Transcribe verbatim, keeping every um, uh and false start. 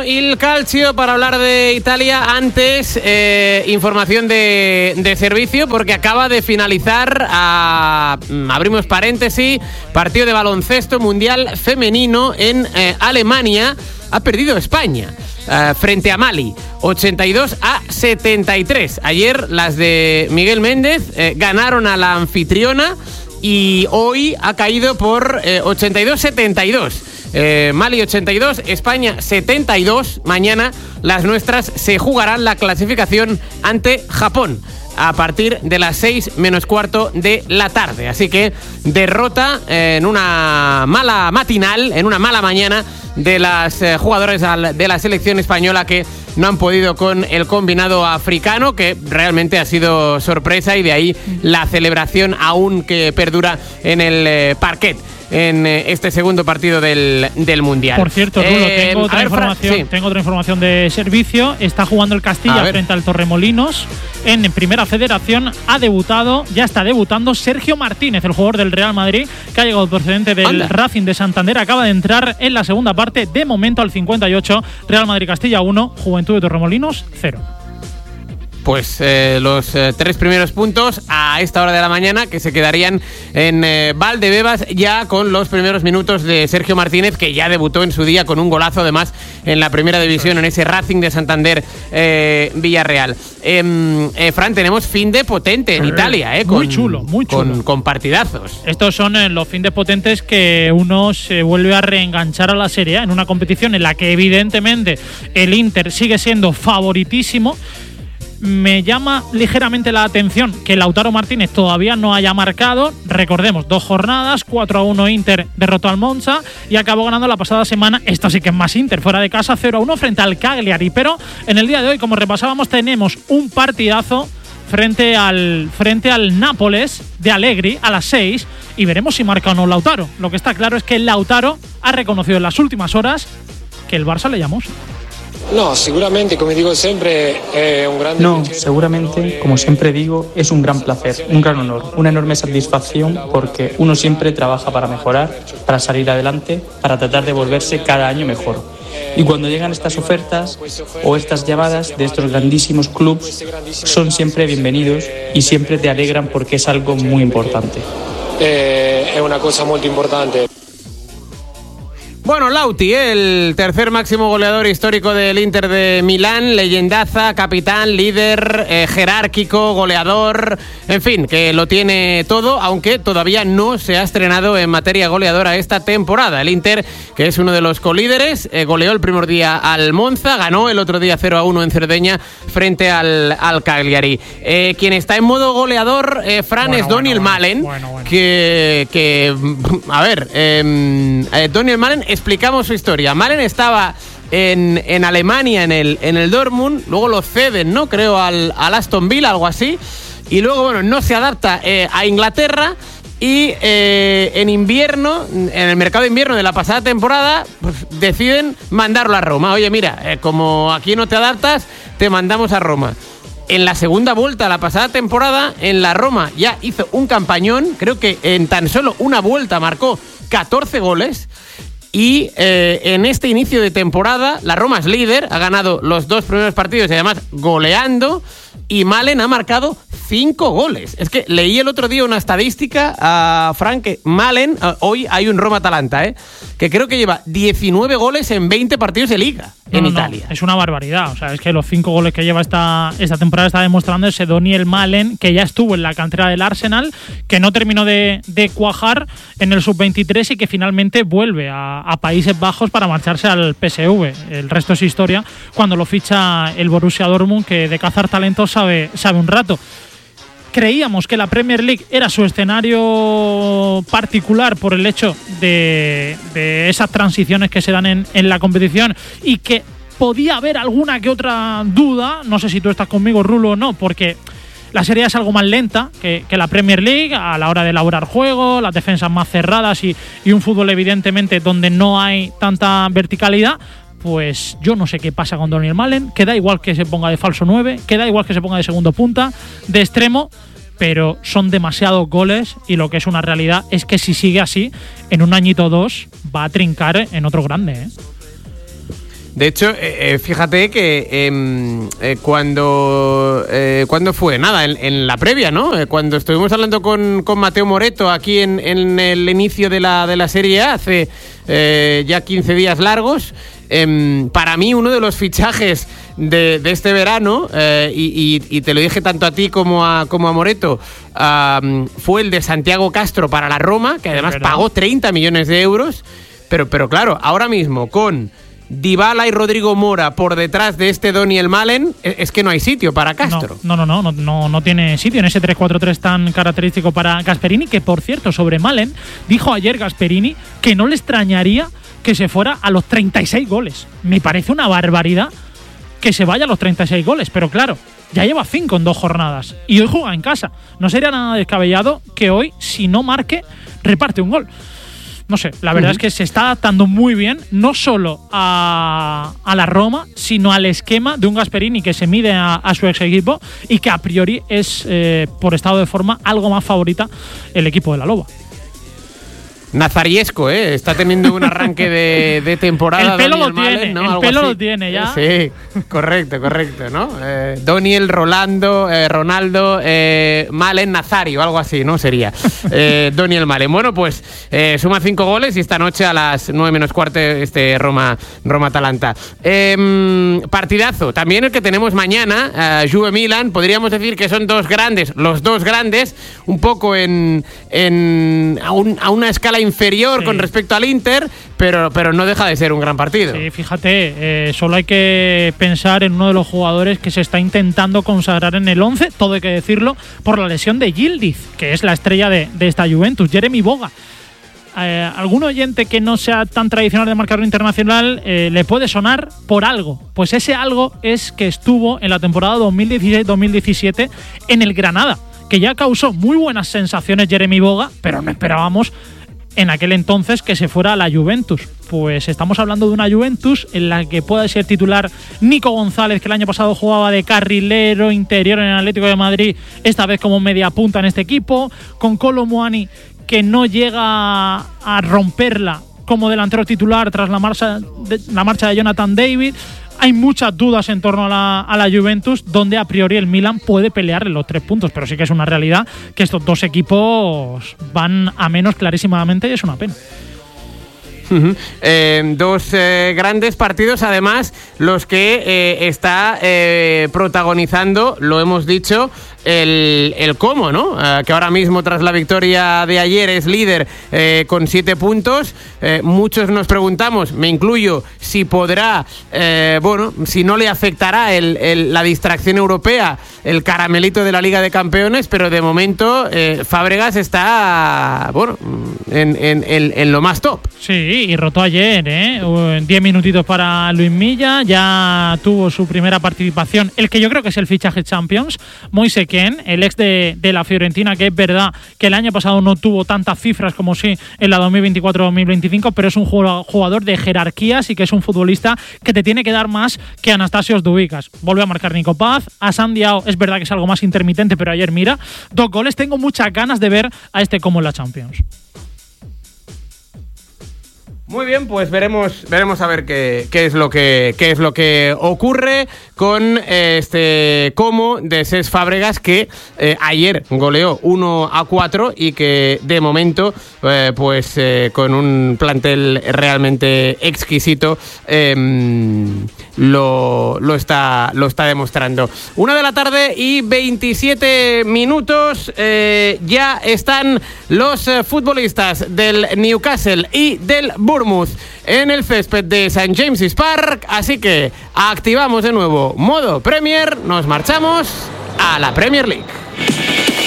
il calcio para hablar de Italia. Antes, eh, información de, de servicio, porque acaba de finalizar, a, abrimos paréntesis, partido de baloncesto mundial femenino en eh, Alemania. Ha perdido España uh, frente a Mali, ochenta y dos a setenta y tres. Ayer las de Miguel Méndez eh, ganaron a la anfitriona y hoy ha caído por eh, ochenta y dos a setenta y dos. Eh, Mali ochenta y dos, España setenta y dos. Mañana las nuestras se jugarán la clasificación ante Japón a partir de las seis menos cuarto de la tarde. Así que derrota eh, en una mala matinal, en una mala mañana de las eh, jugadoras de la selección española, que no han podido con el combinado africano, que realmente ha sido sorpresa, y de ahí la celebración aún que perdura en el eh, parquet en este segundo partido del, del Mundial. Por cierto, Rulo, eh, tengo, otra ver, información, sí. tengo otra información de servicio. Está jugando el Castilla frente al Torremolinos en Primera Federación. Ha debutado, ya está debutando Sergio Martínez, el jugador del Real Madrid, que ha llegado procedente del Anda. Racing de Santander. Acaba de entrar en la segunda parte, de momento al cincuenta y ocho. Real Madrid-Castilla uno, Juventud de Torremolinos cero. Pues eh, los eh, tres primeros puntos a esta hora de la mañana, que se quedarían en eh, Valdebebas, ya con los primeros minutos de Sergio Martínez, que ya debutó en su día con un golazo, además, en la primera división, en ese Racing de Santander eh, Villarreal. Eh, eh, Fran, tenemos fin de potente en Italia, eh, con, muy chulo, muy chulo. Con, con partidazos. Estos son eh, los fin de potentes que uno se vuelve a reenganchar a la Serie A, en una competición en la que evidentemente el Inter sigue siendo favoritísimo. Me llama ligeramente la atención que Lautaro Martínez todavía no haya marcado. Recordemos, dos jornadas, cuatro a uno Inter derrotó al Monza y acabó ganando la pasada semana. Esto sí que es más Inter, fuera de casa, cero a uno frente al Cagliari. Pero en el día de hoy, como repasábamos, tenemos un partidazo frente al, frente al Nápoles de Allegri a las seis, y veremos si marca o no Lautaro. Lo que está claro es que Lautaro ha reconocido en las últimas horas que el Barça le llamó. No, seguramente, como digo siempre, es un gran No, seguramente, como siempre digo, es un gran placer, un gran honor, una enorme satisfacción, porque uno siempre trabaja para mejorar, para salir adelante, para tratar de volverse cada año mejor. Y cuando llegan estas ofertas o estas llamadas de estos grandísimos clubes, son siempre bienvenidos y siempre te alegran, porque es algo muy importante. Eh, es una cosa muy importante. Bueno, Lauti, el tercer máximo goleador histórico del Inter de Milán, leyendaza, capitán, líder, eh, jerárquico, goleador, en fin, que lo tiene todo, aunque todavía no se ha estrenado en materia goleadora esta temporada. El Inter, que es uno de los colíderes, eh, goleó el primer día al Monza, ganó el otro día cero a uno en Cerdeña frente al, al Cagliari. Eh, quien está en modo goleador, eh, Fran, bueno, es Daniel bueno, Malen, bueno, bueno. Que, que, a ver, eh, eh, Daniel Malen, explicamos su historia. Malen estaba en, en Alemania, en el, en el Dortmund, luego lo ceden, ¿no? Creo al, al Aston Villa, algo así, y luego, bueno, no se adapta eh, a Inglaterra, y eh, en invierno, en el mercado de invierno de la pasada temporada, pues deciden mandarlo a Roma. Oye, mira, eh, como aquí no te adaptas, te mandamos a Roma. En la segunda vuelta, la pasada temporada, en la Roma ya hizo un campañón, creo que en tan solo una vuelta marcó catorce goles. Y eh, en este inicio de temporada, la Roma es líder, ha ganado los dos primeros partidos y además goleando, y Malen ha marcado cinco goles. Es que leí el otro día una estadística a Frank, que Malen, uh, hoy hay un Roma-Atalanta, ¿eh? que creo que lleva diecinueve goles en veinte partidos de liga no, en no, Italia. No, es una barbaridad. O sea, es que los cinco goles que lleva esta, esta temporada está demostrando ese Daniel Malen, que ya estuvo en la cantera del Arsenal, que no terminó de, de cuajar en el sub veintitrés y que finalmente vuelve a, a Países Bajos para marcharse al P S V. El resto es historia cuando lo ficha el Borussia Dortmund, que de cazar talentos sabe, sabe un rato. Creíamos que la Premier League era su escenario particular por el hecho de, de esas transiciones que se dan en, en la competición, y que podía haber alguna que otra duda. No sé si tú estás conmigo, Rulo, o no, porque la Serie A es algo más lenta que, que la Premier League a la hora de elaborar juego, las defensas más cerradas y, y un fútbol evidentemente donde no hay tanta verticalidad. Pues yo no sé qué pasa con Daniel Malen, que da igual que se ponga de falso nueve, que da igual que se ponga de segundo punta, de extremo, pero son demasiados goles, y lo que es una realidad es que si sigue así, en un añito o dos va a trincar en otro grande, ¿eh? De hecho, eh, fíjate que eh, eh, cuando eh, cuando fue, nada, en, en la previa, ¿no? Eh, cuando estuvimos hablando con, con Mateo Moreto aquí en, en el inicio de la, de la Serie A, hace eh, ya quince días largos, eh, para mí uno de los fichajes de, de este verano, eh, y, y, y te lo dije tanto a ti como a, como a Moreto, uh, fue el de Santiago Castro para la Roma, que además pagó treinta millones de euros, pero, pero claro, ahora mismo con Dybala y Rodrigo Mora por detrás de este Daniel Malen, es que no hay sitio para Castro. No, no, no, no, no, no tiene sitio en ese tres cuatro tres tan característico para Gasperini, que por cierto, sobre Malen, dijo ayer Gasperini que no le extrañaría que se fuera a los treinta y seis goles. Me parece una barbaridad que se vaya a los treinta y seis goles, pero claro, ya lleva cinco en dos jornadas y hoy juega en casa. No sería nada descabellado que hoy, si no marque, reparte un gol. No sé, la verdad uh-huh. es que se está adaptando muy bien, no solo a, a la Roma, sino al esquema de un Gasperini que se mide a, a su ex equipo y que a priori es, eh, por estado de forma, algo más favorita el equipo de la Loba. Nazariesco, ¿eh? Está teniendo un arranque de, de temporada. El pelo Daniel lo tiene, Malen, ¿no? el Algo pelo así. lo tiene ya. Sí, correcto, correcto, ¿no? Eh, Daniel, Rolando, eh, Ronaldo, eh, Malen, Nazario, algo así, ¿no? Sería eh, Daniel Malen. Bueno, pues eh, suma cinco goles y esta noche a las nueve menos cuarto este Roma, Roma-Atalanta. Eh, partidazo, también el que tenemos mañana, eh, Juve-Milan. Podríamos decir que son dos grandes, los dos grandes, un poco en, en a, un, a una escala inferior sí. con respecto al Inter, pero, pero no deja de ser un gran partido. Sí, fíjate, eh, solo hay que pensar en uno de los jugadores que se está intentando consagrar en el once, todo hay que decirlo, por la lesión de Yildiz, que es la estrella de, de esta Juventus, Jeremy Boga. Eh, algún oyente que no sea tan tradicional de marcador internacional eh, le puede sonar por algo. Pues ese algo es que estuvo en la temporada dos mil dieciséis dos mil diecisiete en el Granada, que ya causó muy buenas sensaciones Jeremy Boga, pero no esperábamos en aquel entonces que se fuera a la Juventus. Pues estamos hablando de una Juventus en la que puede ser titular Nico González, que el año pasado jugaba de carrilero interior en el Atlético de Madrid, esta vez como media punta en este equipo, con Kolo Muani, que no llega a romperla como delantero titular tras la marcha de, la marcha de Jonathan David. Hay muchas dudas en torno a la, a la Juventus, donde a priori el Milan puede pelearle los tres puntos, pero sí que es una realidad que estos dos equipos van a menos clarísimamente y es una pena. Uh-huh. Eh, dos eh, grandes partidos, además, los que eh, está eh, protagonizando, lo hemos dicho, el, el Como, ¿no? Eh, que ahora mismo, tras la victoria de ayer, es líder eh, con siete puntos. Eh, muchos nos preguntamos, me incluyo, si podrá, eh, bueno, si no le afectará el, el, la distracción europea, el caramelito de la Liga de Campeones, pero de momento eh, Fábregas está, bueno, en, en, en, en lo más top. Sí, y rotó ayer, ¿eh? diez minutitos para Luis Milla, ya tuvo su primera participación, el que yo creo que es el fichaje Champions, Moise Kean, el ex de, de la Fiorentina, que es verdad que el año pasado no tuvo tantas cifras como sí en la dos mil veinticuatro dos mil veinticinco, pero es un jugador de jerarquías y que es un futbolista que te tiene que dar más que Anastasios Dubicas. Vuelve a marcar Nico Paz, a Sandiao es verdad que es algo más intermitente, pero ayer mira, dos goles. Tengo muchas ganas de ver a este como en la Champions. Muy bien, pues veremos veremos a ver qué, qué es lo que qué es lo que ocurre con eh, este Como de Cesc Fábregas, que eh, ayer goleó uno a cuatro y que de momento eh, pues eh, con un plantel realmente exquisito eh, lo, lo está lo está demostrando. Una de la tarde y veintisiete minutos, eh, ya están los eh, futbolistas del Newcastle y del Bournemouth en el césped de Saint James's Park, así que activamos de nuevo modo Premier, nos marchamos a la Premier League.